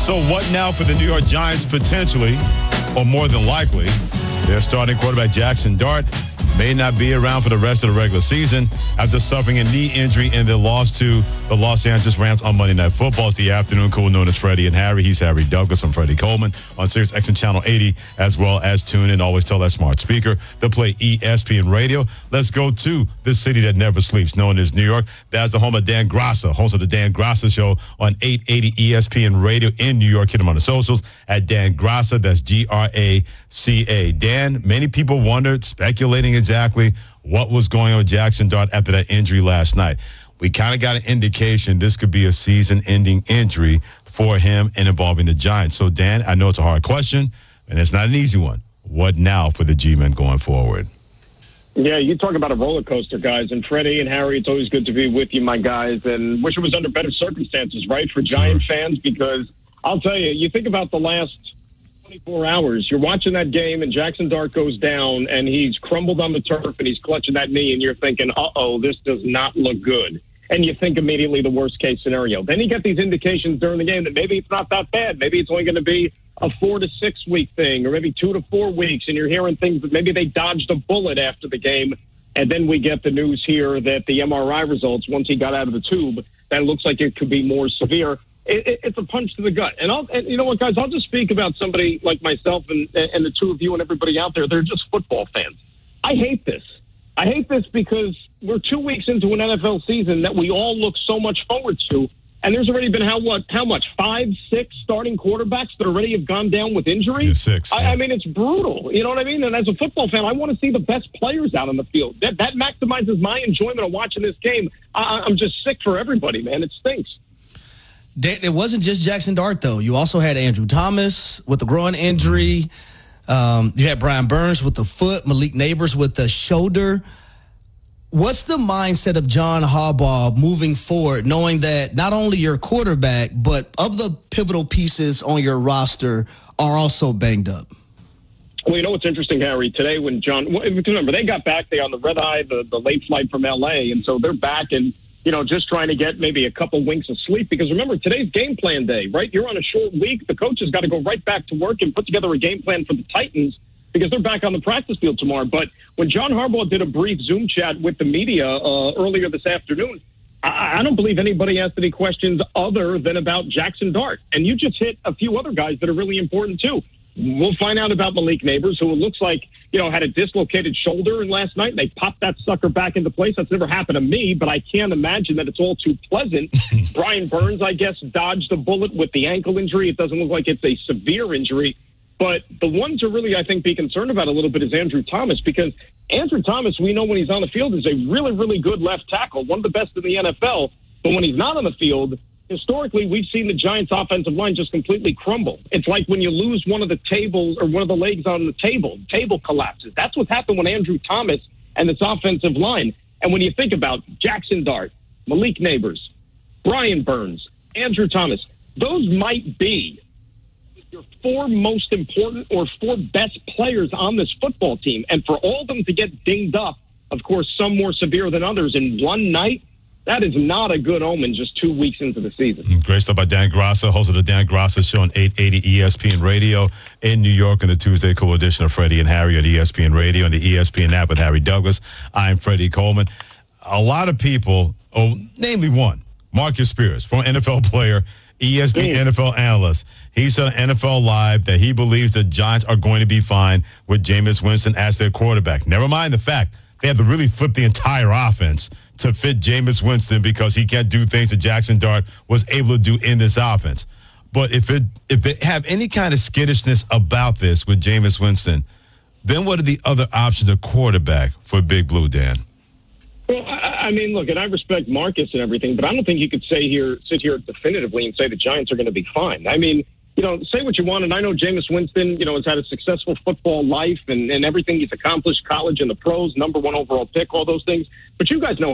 So what now for the New York Giants potentially, or more than likely? Their starting quarterback Jackson Dart may not be around for the rest of the regular season after suffering a knee injury in their loss to the Los Angeles Rams on Monday Night Football. It's the afternoon cool known as Freddie and Harry. He's Harry Douglas. I'm Freddie Coleman on Sirius XM Channel 80, as well as tune in. Always tell that smart speaker to play ESPN Radio. Let's go to the city that never sleeps, known as New York. That's the home of Dan Graca, host of the Dan Graca Show on 880 ESPN Radio in New York. Hit him on the socials at Dan Graca. That's Graca. Dan, many people wondered, speculating exactly what was going on with Jackson Dart after that injury last night. We kind of got an indication this could be a season-ending injury for him and involving the Giants. So, Dan, I know it's a hard question, and it's not an easy one. What now for the G-men going forward? Yeah, you talk about a roller coaster, guys. And Freddie and Harry, it's always good to be with you, my guys. And wish it was under better circumstances, right, for Giant fans, because I'll tell you, you think about the last 24 hours, you're watching that game and Jackson Dart goes down and he's crumbled on the turf and he's clutching that knee and you're thinking, this does not look good. And you think immediately the worst case scenario. Then you get these indications during the game that maybe it's not that bad. Maybe it's only going to be a 4 to 6 week thing, or maybe 2 to 4 weeks. And you're hearing things that maybe they dodged a bullet after the game. And then we get the news here that the MRI results, once he got out of the tube, that it looks like it could be more severe. It's a punch to the gut. And you know what, guys, I'll just speak about somebody like myself and the two of you and everybody out there. They're just football fans. I hate this. I hate this because we're 2 weeks into an NFL season that we all look so much forward to. And there's already been how much? 5, 6 starting quarterbacks that already have gone down with injury? Yeah, 6. Yeah. I mean, it's brutal. You know what I mean? And as a football fan, I want to see the best players out on the field. That maximizes my enjoyment of watching this game. I'm just sick for everybody, man. It stinks. It wasn't just Jackson Dart, though. You also had Andrew Thomas with the groin injury. You had Brian Burns with the foot, Malik Neighbors with the shoulder. What's the mindset of John Harbaugh moving forward, knowing that not only your quarterback, but of the pivotal pieces on your roster are also banged up? Well, you know what's interesting, Harry? Today when remember, they got back, they on the red eye, the late flight from L.A., and so they're back and, just trying to get maybe a couple winks of sleep. Because remember, today's game plan day, right? You're on a short week. The coach has got to go right back to work and put together a game plan for the Titans because they're back on the practice field tomorrow. But when John Harbaugh did a brief Zoom chat with the media earlier this afternoon, I don't believe anybody asked any questions other than about Jackson Dart. And you just hit a few other guys that are really important, too. We'll find out about Malik Neighbors, who it looks like, had a dislocated shoulder last night. And they popped that sucker back into place. That's never happened to me, but I can't imagine that it's all too pleasant. Brian Burns, I guess, dodged a bullet with the ankle injury. It doesn't look like it's a severe injury. But the one to really, I think, be concerned about a little bit is Andrew Thomas, because Andrew Thomas, we know when he's on the field, is a really, really good left tackle, one of the best in the NFL. But when he's not on the field, historically, we've seen the Giants' offensive line just completely crumble. It's like when you lose one of the tables or one of the legs on the table collapses. That's what's happened with Andrew Thomas and this offensive line. And when you think about Jackson Dart, Malik Neighbors, Brian Burns, Andrew Thomas, those might be your 4 most important or 4 best players on this football team. And for all of them to get dinged up, of course, some more severe than others in one night, that is not a good omen just 2 weeks into the season. Great stuff by Dan Graca, host of the Dan Graca Show on 880 ESPN Radio in New York, and the Tuesday cool edition of Freddie and Harry on ESPN Radio and the ESPN app with Harry Douglas. I'm Freddie Coleman. A lot of people, namely one, Marcus Spears, former NFL player, ESPN NFL analyst. He said on NFL Live that he believes the Giants are going to be fine with Jameis Winston as their quarterback. Never mind the fact they have to really flip the entire offense to fit Jameis Winston because he can't do things that Jackson Dart was able to do in this offense. But if they have any kind of skittishness about this with Jameis Winston, then what are the other options at quarterback for Big Blue, Dan? Well, I mean, look, and I respect Marcus and everything, but I don't think you could sit here definitively and say the Giants are going to be fine. I mean, say what you want, and I know Jameis Winston, has had a successful football life and everything he's accomplished, college and the pros, #1 overall pick, all those things. But you guys know